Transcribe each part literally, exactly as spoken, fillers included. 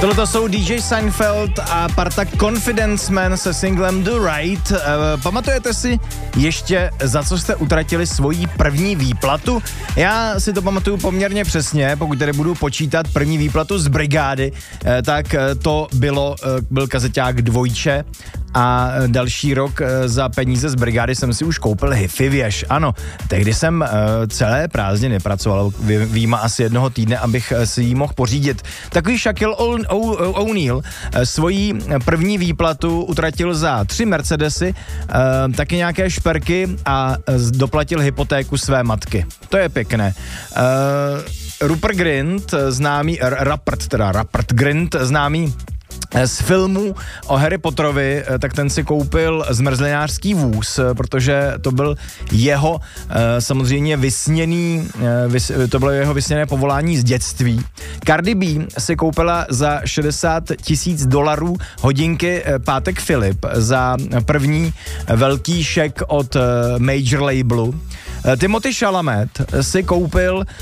Tohle jsou D J Seinfeld a parta Confidence Man se singlem Do Right. E, pamatujete si ještě, za co jste utratili svoji první výplatu? Já si to pamatuju poměrně přesně, pokud tady budu počítat první výplatu z brigády, e, tak to bylo, e, byl kazeťák dvojče a další rok za peníze z brigády jsem si už koupil hi-fi věž. Ano, tehdy jsem uh, celé prázdniny pracoval, výjima asi jednoho týdne, abych si ji mohl pořídit. Takový Shaquille O'Neal uh, svoji první výplatu utratil za tři Mercedesy, uh, taky nějaké šperky a uh, doplatil hypotéku své matky. To je pěkné. Uh, Rupert Grint, známý, r- Rupert, teda Rupert Grint, známý z filmu o Harry Potterovi, tak ten si koupil zmrzlinářský vůz, protože to byl jeho samozřejmě vysněný, to bylo jeho vysněné povolání z dětství. Cardi B si koupila za šedesát tisíc dolarů hodinky Pátek Philip za první velký šek od major labelu. Timothy Chalamet si koupil uh,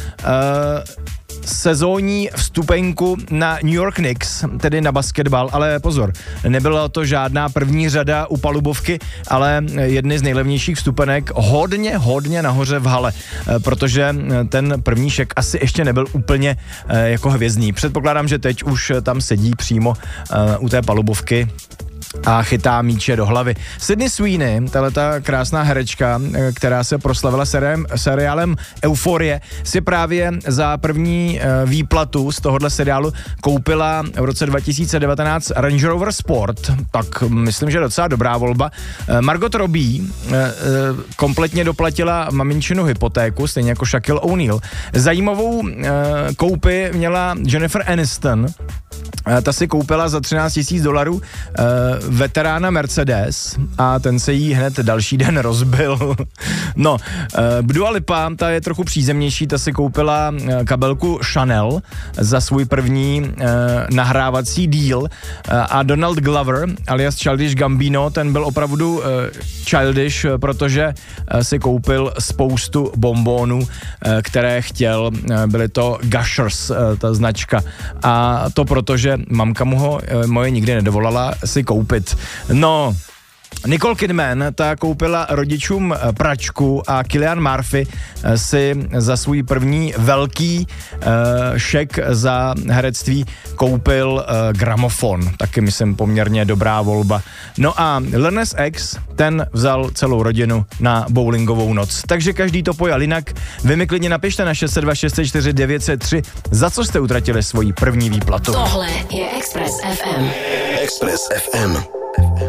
sezónní vstupenku na New York Knicks, tedy na basketbal, ale pozor, nebyla to žádná první řada u palubovky, ale jedny z nejlevnějších vstupenek hodně, hodně nahoře v hale, protože ten první šek asi ještě nebyl úplně jako hvězdný. Předpokládám, že teď už tam sedí přímo u té palubovky a chytá míče do hlavy. Sydney Sweeney, tahleta krásná herečka, která se proslavila seriálem, seriálem Euforie, si právě za první výplatu z tohohle seriálu koupila v roce dva tisíce devatenáct Range Rover Sport, tak myslím, že docela dobrá volba. Margot Robbie kompletně doplatila maminčinu hypotéku, stejně jako Shaquille O'Neal. Zajímavou koupi měla Jennifer Aniston. Ta si koupila za třináct tisíc dolarů uh, veterána Mercedes a ten se jí hned další den rozbil. No, uh, Dua Lipa, ta je trochu přízemnější, ta si koupila uh, kabelku Chanel za svůj první uh, nahrávací díl uh, a Donald Glover, alias Childish Gambino, ten byl opravdu uh, childish, protože uh, si koupil spoustu bonbonů, uh, které chtěl, uh, byly to Gushers, uh, ta značka, a to protože mamka mu ho moje nikdy nedovolala si koupit. No, Nicole Kidman, ta koupila rodičům pračku a Cillian Murphy si za svůj první velký uh, šek za herectví koupil uh, gramofon. Taky myslím poměrně dobrá volba. No a Lil Nas X, ten vzal celou rodinu na bowlingovou noc. Takže každý to pojal jinak. Vy mi klidně napište na šest set dva šest set čtyři devět set tři, za co jste utratili svoji první výplatu. Tohle je Express F M. Express F M.